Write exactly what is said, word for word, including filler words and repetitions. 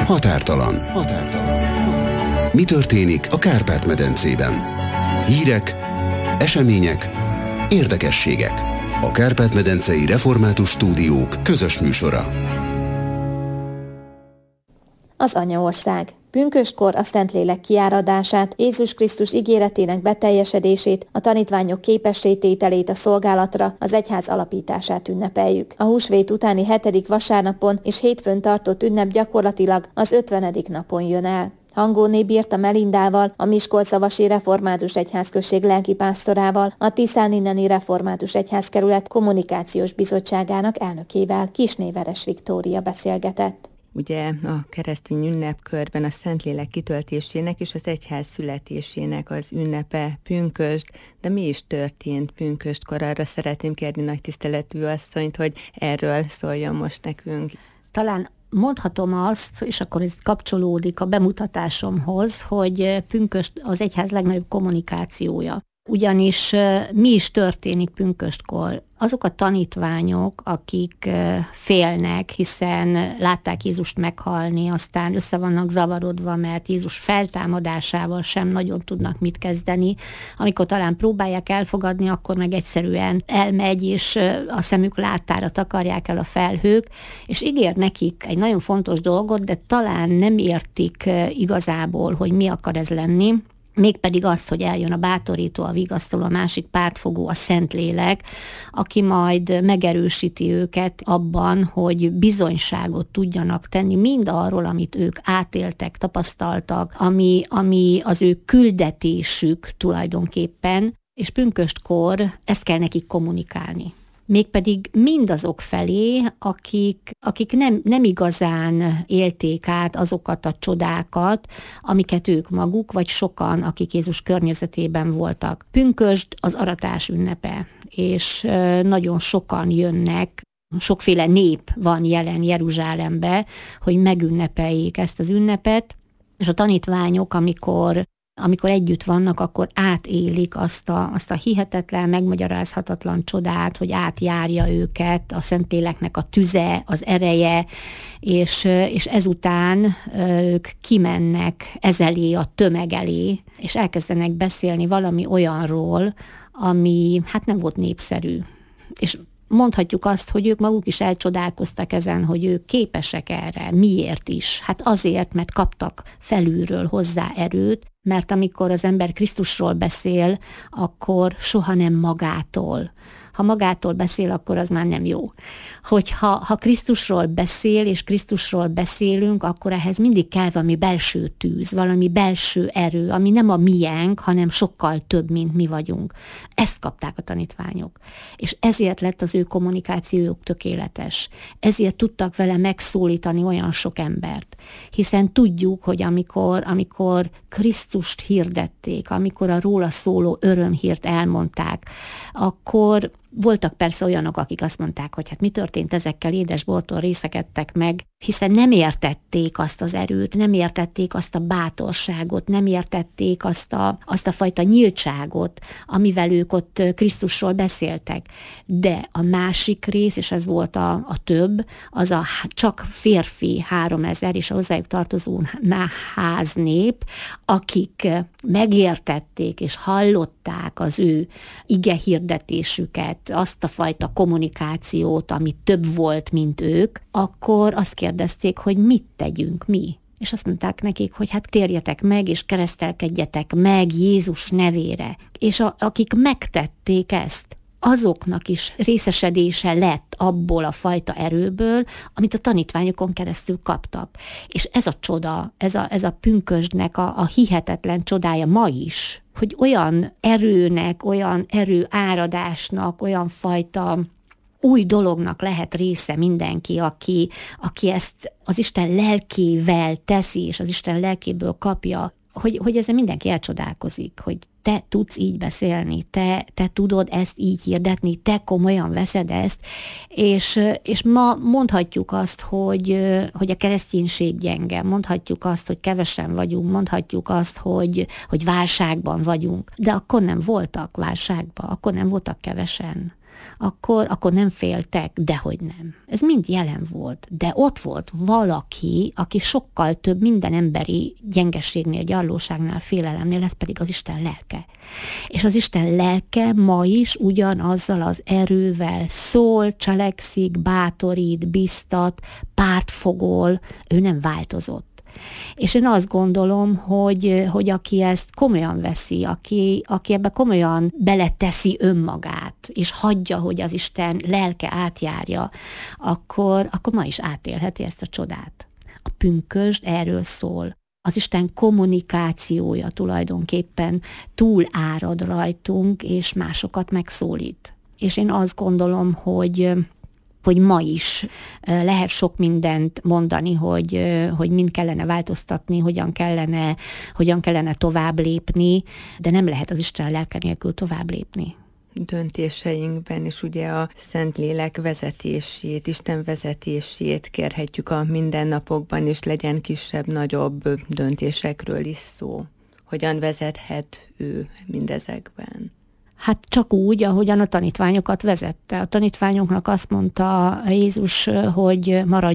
Határtalan. Határtalan. Mi történik a Kárpát-medencében? Hírek, események, érdekességek. A Kárpát-medencei Református Stúdiók közös műsora. Az Anyaország. Pünkösdkor a Szentlélek kiáradását, Jézus Krisztus ígéretének beteljesedését, a tanítványok képessé tételét a szolgálatra, az egyház alapítását ünnepeljük. A húsvét utáni hetedik vasárnapon és hétfőn tartott ünnep gyakorlatilag az ötvenedik napon jön el. Hangóné Birta Melindával, a Miskolcvasi Református Egyházközség lelkipásztorával, a Tiszáninneni Református Egyházkerület kommunikációs bizottságának elnökével, Kisné Veres Viktória beszélgetett. Ugye a keresztény ünnepkörben a Szentlélek kitöltésének és az egyház születésének az ünnepe pünkösd, de mi is történt pünkösdkor? Arra szeretném kérni nagy tiszteletű asszonyt, hogy erről szóljon most nekünk. Talán mondhatom azt, és akkor ez kapcsolódik a bemutatásomhoz, hogy pünkösd az egyház legnagyobb kommunikációja. Ugyanis mi is történik pünkösdkor? Azok a tanítványok, akik félnek, hiszen látták Jézust meghalni, aztán össze vannak zavarodva, mert Jézus feltámadásával sem nagyon tudnak mit kezdeni. Amikor talán próbálják elfogadni, akkor meg egyszerűen elmegy, és a szemük láttára takarják el a felhők, és ígér nekik egy nagyon fontos dolgot, de talán nem értik igazából, hogy mi akar ez lenni. Mégpedig az, hogy eljön a bátorító, a vigasztaló, a másik pártfogó, a Szentlélek, aki majd megerősíti őket abban, hogy bizonyságot tudjanak tenni mind arról, amit ők átéltek, tapasztaltak, ami, ami az ő küldetésük tulajdonképpen, és pünkösdkor ezt kell nekik kommunikálni. Mégpedig mindazok felé, akik, akik nem, nem igazán élték át azokat a csodákat, amiket ők maguk, vagy sokan, akik Jézus környezetében voltak. Pünkösd az aratás ünnepe, és nagyon sokan jönnek, sokféle nép van jelen Jeruzsálembe, hogy megünnepeljék ezt az ünnepet, és a tanítványok, amikor amikor együtt vannak, akkor átélik azt a, azt a hihetetlen, megmagyarázhatatlan csodát, hogy átjárja őket a Szentléleknek a tüze, az ereje, és, és ezután ők kimennek ezelé, a tömeg elé, és elkezdenek beszélni valami olyanról, ami hát nem volt népszerű. És mondhatjuk azt, hogy ők maguk is elcsodálkoztak ezen, hogy ők képesek erre. Miért is? Hát azért, mert kaptak felülről hozzá erőt, mert amikor az ember Krisztusról beszél, akkor soha nem magától. Ha magától beszél, akkor az már nem jó. Hogyha ha Krisztusról beszél, és Krisztusról beszélünk, akkor ehhez mindig kell valami belső tűz, valami belső erő, ami nem a miénk, hanem sokkal több, mint mi vagyunk. Ezt kapták a tanítványok. És ezért lett az ő kommunikációjuk tökéletes. Ezért tudtak vele megszólítani olyan sok embert. Hiszen tudjuk, hogy amikor, amikor Krisztust hirdették, amikor a róla szóló örömhírt elmondták, akkor voltak persze olyanok, akik azt mondták, hogy hát mi történt ezekkel, édesbortól részekedtek meg, hiszen nem értették azt az erőt, nem értették azt a bátorságot, nem értették azt a, azt a fajta nyíltságot, amivel ők ott Krisztusról beszéltek. De a másik rész, és ez volt a, a több, az a csak férfi háromezer és a hozzájuk tartozó háznép, akik megértették és hallották az ő igehirdetésüket, azt a fajta kommunikációt, ami több volt, mint ők, akkor azt kérdezték, hogy mit tegyünk mi. És azt mondták nekik, hogy hát térjetek meg, és keresztelkedjetek meg Jézus nevére. És a, akik megtették ezt, azoknak is részesedése lett abból a fajta erőből, amit a tanítványokon keresztül kaptak. És ez a csoda, ez a, ez a pünkösdnek a, a hihetetlen csodája ma is, hogy olyan erőnek, olyan erő áradásnak, olyan fajta új dolognak lehet része mindenki, aki, aki ezt az Isten lelkével teszi, és az Isten lelkéből kapja, hogy, hogy ezzel mindenki elcsodálkozik, hogy te tudsz így beszélni, te, te tudod ezt így hirdetni, te komolyan veszed ezt, és, és ma mondhatjuk azt, hogy, hogy a kereszténység gyenge, mondhatjuk azt, hogy kevesen vagyunk, mondhatjuk azt, hogy, hogy válságban vagyunk, de akkor nem voltak válságban, akkor nem voltak kevesen. akkor, akkor nem féltek, dehogy nem. Ez mind jelen volt, de ott volt valaki, aki sokkal több minden emberi gyengeségnél, gyarlóságnál, félelemnél, ez pedig az Isten lelke. És az Isten lelke ma is ugyanazzal az erővel szól, cselekszik, bátorít, biztat, pártfogol, ő nem változott. És én azt gondolom, hogy, hogy aki ezt komolyan veszi, aki, aki ebbe komolyan beleteszi önmagát, és hagyja, hogy az Isten lelke átjárja, akkor, akkor ma is átélheti ezt a csodát. A pünkösd erről szól. Az Isten kommunikációja tulajdonképpen túl árad rajtunk, és másokat megszólít. És én azt gondolom, hogy hogy ma is lehet sok mindent mondani, hogy, hogy mind kellene változtatni, hogyan kellene, hogyan kellene tovább lépni, de nem lehet az Isten lelke nélkül tovább lépni. Döntéseinkben is ugye a Szentlélek vezetését, Isten vezetését kérhetjük a mindennapokban, és legyen kisebb-nagyobb döntésekről is szó. Hogyan vezethet ő mindezekben? Hát csak úgy, ahogyan a tanítványokat vezette. A tanítványoknak azt mondta Jézus, hogy maradj